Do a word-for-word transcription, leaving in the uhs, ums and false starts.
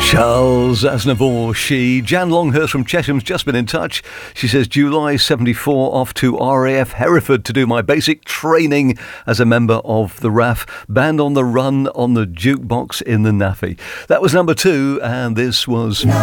Charles Aznavour, she. Jan Longhurst from Chetham's just been in touch. She says, July seventy-four, off to R A F Hereford to do my basic training as a member of the R A F. Band on the run on the jukebox in the naffy. That was number two, and this was...